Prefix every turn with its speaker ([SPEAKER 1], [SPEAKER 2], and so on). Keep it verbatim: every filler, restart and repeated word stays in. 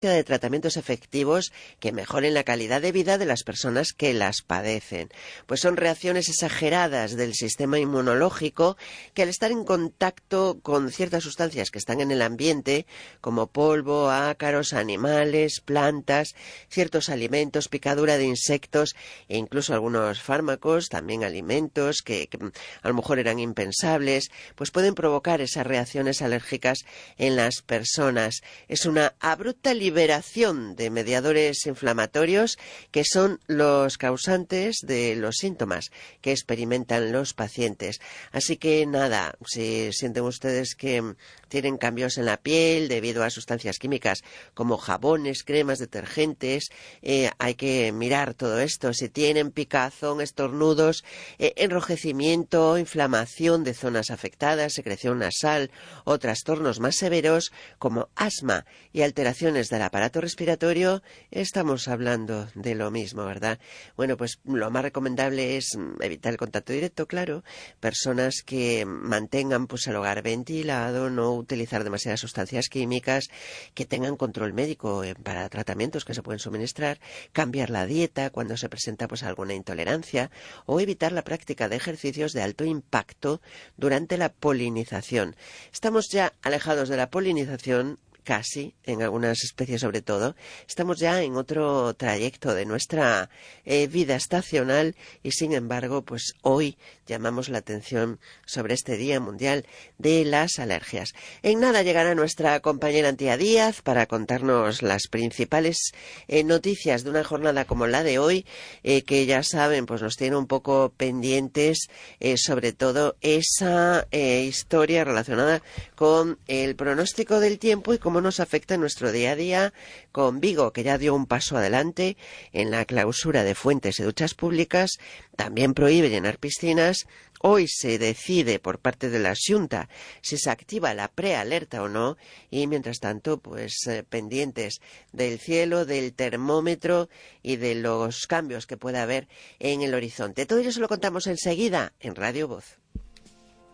[SPEAKER 1] de tratamientos efectivos que mejoren la calidad de vida de las personas que las padecen. Pues son reacciones exageradas del sistema inmunológico que al estar en contacto con ciertas sustancias que están en el ambiente, como polvo, ácaros, animales, plantas, ciertos alimentos, picadura de insectos e incluso algunos fármacos, también alimentos que, que a lo mejor eran impensables, pues pueden provocar esas reacciones alérgicas en las personas. Es una abrupta liberación de mediadores inflamatorios que son los causantes de los síntomas que experimentan los pacientes. Así que nada, si sienten ustedes que tienen cambios en la piel debido a sustancias químicas como jabones, cremas, detergentes, eh, hay que mirar todo esto. Si tienen picazón, estornudos, eh, enrojecimiento, inflamación de zonas afectadas, secreción nasal o trastornos más severos como asma y alteraciones del aparato respiratorio, estamos hablando de lo mismo, ¿verdad? Bueno, pues lo más recomendable es evitar el contacto directo, claro, personas que mantengan pues el hogar ventilado, no utilizar demasiadas sustancias químicas, que tengan control médico eh, para tratamientos que se pueden suministrar, cambiar la dieta cuando se presenta pues alguna intolerancia o evitar la práctica de ejercicios de alto impacto durante la polinización. Estamos ya alejados de la polinización, casi, en algunas especies sobre todo. Estamos ya en otro trayecto de nuestra eh, vida estacional y sin embargo, pues hoy llamamos la atención sobre este Día Mundial de las Alergias. En nada llegará nuestra compañera Antía Díaz para contarnos las principales eh, noticias de una jornada como la de hoy, eh, que ya saben, pues nos tiene un poco pendientes, eh, sobre todo esa eh, historia relacionada con el pronóstico del tiempo y cómo nos afecta en nuestro día a día, con Vigo, que ya dio un paso adelante en la clausura de fuentes y duchas públicas, también prohíbe llenar piscinas. Hoy se decide por parte de la Xunta si se activa la prealerta o no y mientras tanto pues eh, pendientes del cielo, del termómetro y de los cambios que pueda haber en el horizonte. Todo ello se lo contamos enseguida en Radio Voz.